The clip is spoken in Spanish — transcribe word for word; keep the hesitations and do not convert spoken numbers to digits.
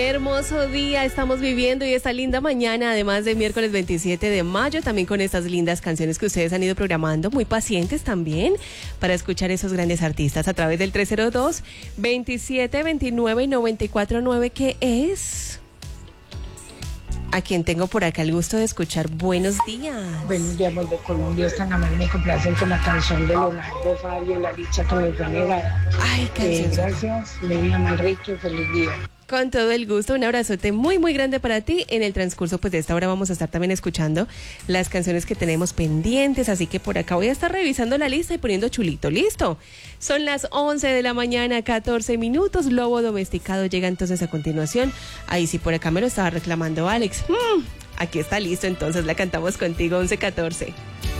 Hermoso día estamos viviendo y esta linda mañana, además de miércoles veintisiete de mayo, también con estas lindas canciones que ustedes han ido programando, muy pacientes también, para escuchar esos grandes artistas a través del tres cero dos, veintisiete veintinueve, noventa y cuatro nueve, que es... a quien tengo por acá el gusto de escuchar. Buenos días. Buenos días, de Colombia. Esta nada más me complacen con la canción de Leonardo Fabio, La dicha que me fue negada. Ay, canción. Eh, gracias, Liliana Manrique, feliz día. Con todo el gusto, un abrazote muy muy grande para ti. En el transcurso pues de esta hora vamos a estar también escuchando las canciones que tenemos pendientes, así que por acá voy a estar revisando la lista y poniendo chulito. ¿Listo? Son las once de la mañana, catorce minutos. Lobo Domesticado llega entonces a continuación. Ahí sí, por acá me lo estaba reclamando Alex. Hmm, aquí está listo, entonces la cantamos contigo, once catorce.